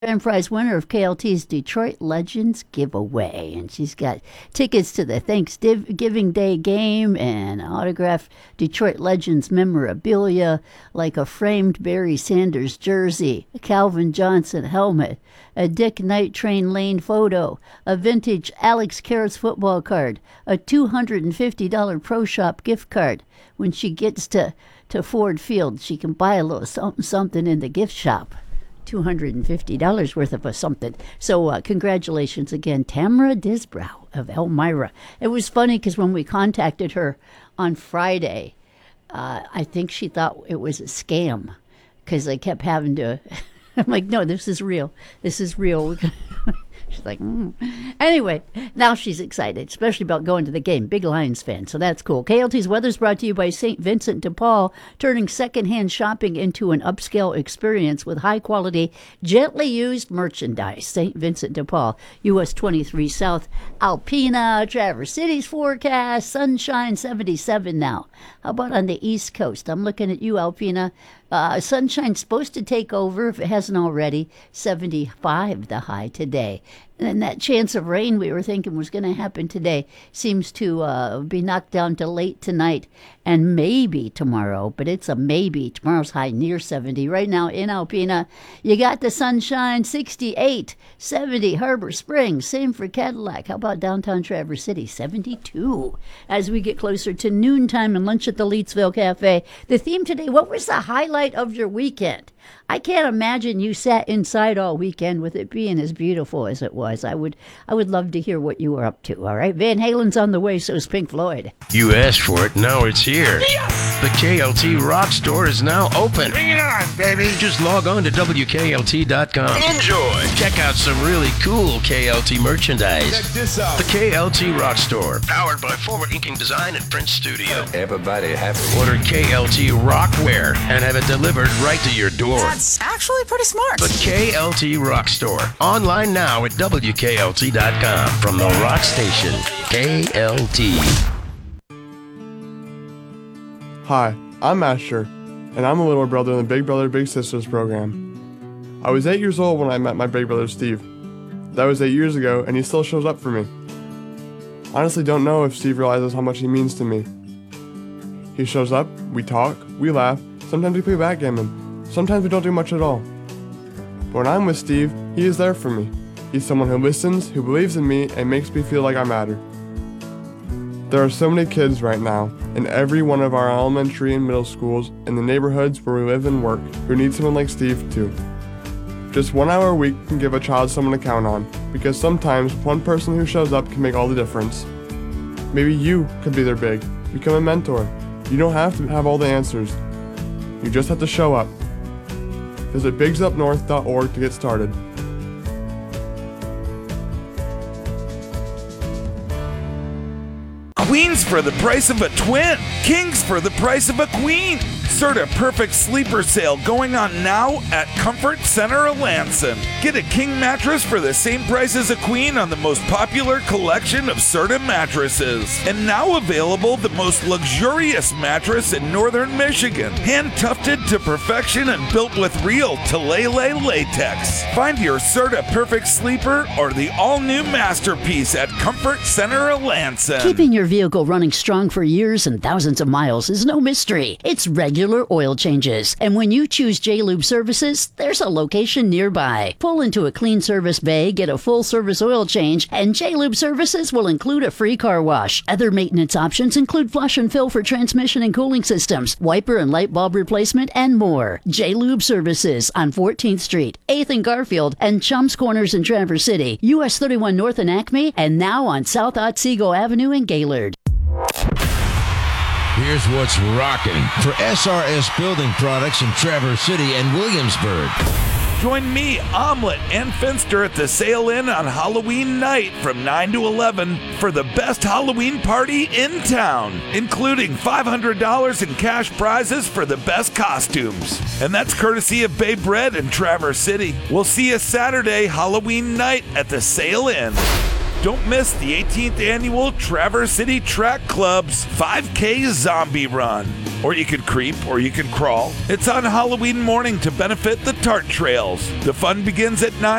Grand prize winner of KLT's Detroit Legends giveaway. And she's got tickets to the Thanksgiving Day game and autographed Detroit Legends memorabilia like a framed Barry Sanders jersey, a Calvin Johnson helmet, a Dick Night Train Lane photo, a vintage Alex Karras football card, a $250 Pro Shop gift card. When she gets to Ford Field, she can buy a little something in the gift shop. $250 worth of a something. So congratulations again, Tamara Disbrow of Elmira. It was funny because when we contacted her on Friday, I think she thought it was a scam because I kept having to, I'm like, no, this is real. This is real. She's like, Anyway, now she's excited, especially about going to the game. Big Lions fan, so that's cool. KLT's weather's brought to you by St. Vincent de Paul, turning secondhand shopping into an upscale experience with high-quality, gently used merchandise. St. Vincent de Paul, US 23 South, Alpena, Traverse City's forecast, sunshine 77 now. How about on the East Coast? I'm looking at you, Alpena. Sunshine's supposed to take over, if it hasn't already, 75 the high today. And that chance of rain we were thinking was going to happen today seems to be knocked down to late tonight and maybe tomorrow, but it's a maybe. Tomorrow's high near 70. Right now in Alpena, you got the sunshine, 68, 70, Harbor Springs, same for Cadillac. How about downtown Traverse City, 72? As we get closer to noontime and lunch at the Leetsville Cafe, the theme today, what was the highlight of your weekend? I can't imagine you sat inside all weekend with it being as beautiful as it was. I would love to hear what you were up to, all right? Van Halen's on the way, so is Pink Floyd. You asked for it, now it's here. Yes! The KLT Rock Store is now open. Bring it on, baby. Just log on to WKLT.com. Enjoy. Check out some really cool KLT merchandise. Check this out. The KLT Rock Store, powered by Forward Inking Design and Print Studio. Everybody happy. Order KLT Rockwear and have it delivered right to your door. That's actually pretty smart. The KLT Rock Store. Online now at WKLT.com. From the rock station, KLT. Hi, I'm Master, and I'm a little brother in the Big Brother Big Sisters program. I was 8 years old when I met my big brother Steve. That was 8 years ago, and he still shows up for me. Honestly, don't know if Steve realizes how much he means to me. He shows up, we talk, we laugh, sometimes we play backgammon, sometimes we don't do much at all. But when I'm with Steve, he is there for me. He's someone who listens, who believes in me, and makes me feel like I matter. There are so many kids right now, in every one of our elementary and middle schools, in the neighborhoods where we live and work, who need someone like Steve too. Just 1 hour a week can give a child someone to count on, because sometimes one person who shows up can make all the difference. Maybe you could be their big, become a mentor. You don't have to have all the answers. You just have to show up. Visit bigsupnorth.org to get started. Queens for the price of a twin. Kings for the price of a queen. Serta Perfect Sleeper Sale going on now at Comfort Center of Lansing. Get a king mattress for the same price as a queen on the most popular collection of Serta mattresses. And now available, the most luxurious mattress in northern Michigan. Hand tufted to perfection and built with real Talele latex. Find your Serta Perfect Sleeper or the all-new masterpiece at Comfort Center of Lansing. Keeping your vehicle running strong for years and thousands of miles is no mystery. It's regular oil changes. And when you choose J-Lube Services, there's a location nearby. Pull into a clean service bay, get a full service oil change, and J-Lube Services will include a free car wash. Other maintenance options include flush and fill for transmission and cooling systems, wiper and light bulb replacement, and more. J-Lube Services on 14th Street, 8th and Garfield, and Chum's Corners in Traverse City, US 31 North in Acme, and now on South Otsego Avenue in Gaylord. Here's what's rocking for SRS Building Products in Traverse City and Williamsburg. Join me, Omelet, and Finster at the Sail Inn on Halloween night from 9 to 11 for the best Halloween party in town, including $500 in cash prizes for the best costumes. And that's courtesy of Bay Bread in Traverse City. We'll see you Saturday, Halloween night at the Sail Inn. Don't miss the 18th annual Traverse City Track Club's 5K Zombie Run. Or you can creep, or you can crawl. It's on Halloween morning to benefit the Tart Trails. The fun begins at 9